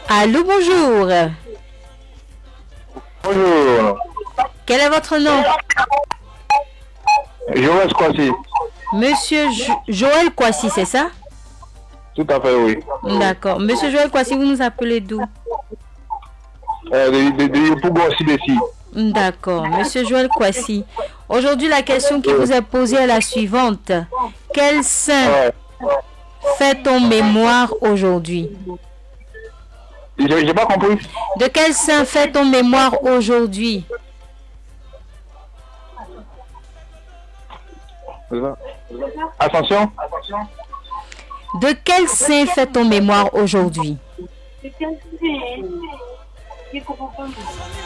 Allô, bonjour. Bonjour. Quel est votre nom? Joël Kwasi. Monsieur Joël Kwasi, c'est ça? Tout à fait, oui. D'accord. Monsieur Joël Kwasi, vous nous appelez d'où? De Yopougon Sidesi. D'accord. Monsieur Joël Kwasi, aujourd'hui, la question qui vous est posée est la suivante. Quel saint Ouais. fait-on mémoire aujourd'hui? J'ai pas compris. De quel saint fait-on mémoire aujourd'hui? Attention. De quel saint fait-on mémoire aujourd'hui?